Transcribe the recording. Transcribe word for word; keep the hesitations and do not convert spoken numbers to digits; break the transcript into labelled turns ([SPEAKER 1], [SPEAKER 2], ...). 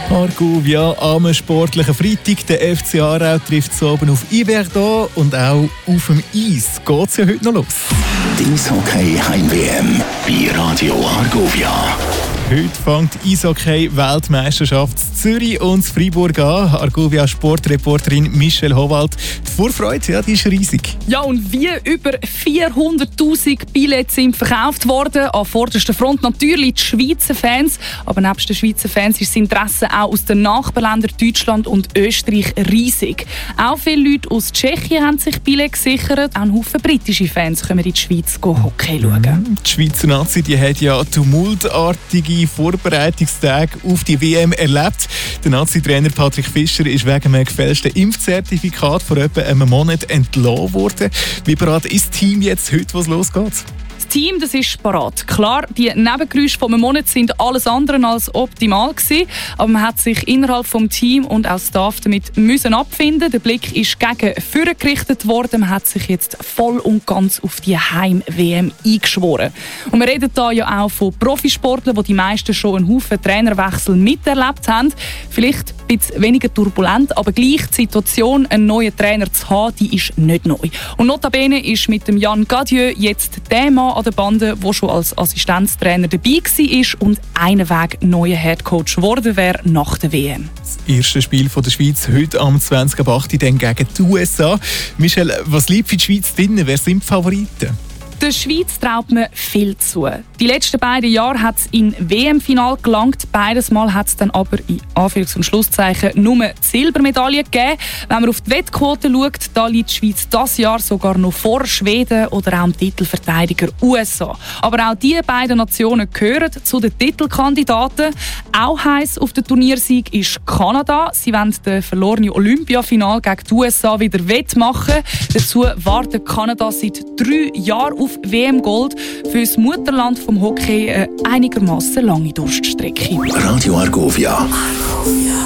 [SPEAKER 1] Argovia am sportlichen Freitag. Der F C Aarau trifft so oben auf Yverdon und auch auf dem Eis geht es ja heute noch los.
[SPEAKER 2] Die Eishockey-Heim-W M bei Radio Argovia.
[SPEAKER 1] Heute fängt die Eishockey-Weltmeisterschaft in Zürich und in Freiburg an. Argovia-Sportreporterin Michelle Howald. Die Vorfreude, ja, die ist riesig.
[SPEAKER 3] Ja, und wie über vierhunderttausend Billets sind verkauft worden. An vorderster Front natürlich die Schweizer Fans. Aber neben den Schweizer Fans ist das Interesse auch aus den Nachbarländern Deutschland und Österreich riesig. Auch viele Leute aus Tschechien haben sich Billets gesichert. Auch ein Haufen britische Fans kommen in die Schweiz Hockey schauen.
[SPEAKER 1] Die Schweizer Nazi die hat ja tumultartige Vorbereitungstage auf die W M erlebt. Der Nazi-Trainer Patrick Fischer ist wegen einem gefälschten Impfzertifikat vor etwa einem Monat entlassen worden. Wie bereit ist das Team jetzt heute, was losgeht?
[SPEAKER 3] Das Team, das ist parat. Klar, die Nebengeräusche von einem Monat sind alles andere als optimal gewesen, aber man hat sich innerhalb des Teams und auch Staff damit müssen abfinden. Der Blick ist gegen vorne gerichtet worden. Man hat sich jetzt voll und ganz auf die Heim-W M eingeschworen. Und wir reden hier ja auch von Profisportlern, die die meisten schon einen Haufen Trainerwechsel miterlebt haben. Vielleicht ein bisschen weniger turbulent, aber gleich die Situation, einen neuen Trainer zu haben, die ist nicht neu. Und notabene ist mit dem Jan Gadieu jetzt der Mann an der Bande, der schon als Assistenztrainer dabei war und einen Weg neuer Headcoach geworden wäre nach der W M.
[SPEAKER 1] Das erste Spiel von der Schweiz heute am zwanzig Uhr acht dann gegen die U S A. Michelle, was liegt für die Schweiz drin? Wer sind die Favoriten?
[SPEAKER 3] Der Schweiz traut man viel zu. Die letzten beiden Jahre hat es im W M-Final gelangt. Beides Mal hat es dann aber in Anführungs- und Schlusszeichen nur die Silbermedaille gegeben. Wenn man auf die Wettquote schaut, da liegt die Schweiz dieses Jahr sogar noch vor Schweden oder auch dem Titelverteidiger U S A. Aber auch diese beiden Nationen gehören zu den Titelkandidaten. Auch heiß auf den Turniersieg ist Kanada. Sie wollen das verlorene Olympiafinal gegen die U S A wieder wettmachen. Dazu wartet Kanada seit drei Jahren auf W M-Gold. Für das Mutterland vom Hockey eine einigermaßen lange Durststrecke.
[SPEAKER 2] Radio Argovia.